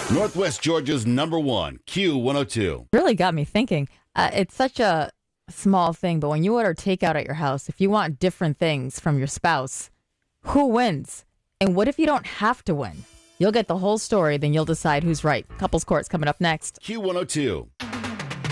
Northwest Georgia's number one, Q102. Really got me thinking. It's such a small thing, but when you order takeout at your house, if you want different things from your spouse, who wins? And what if you don't have to win? You'll get the whole story, then you'll decide who's right. Couples Court's coming up next. Q102.